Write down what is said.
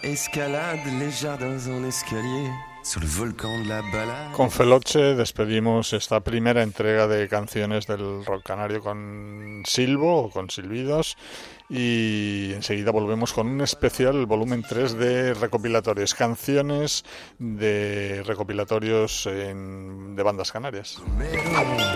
escalade, les jardins en escalier, sur le volcan de la balade. Con Feloche despedimos esta primera entrega de canciones del rock canario con silbo o con silbidos, y enseguida volvemos con un especial, el volumen 3 de recopilatorios, canciones de recopilatorios de bandas canarias.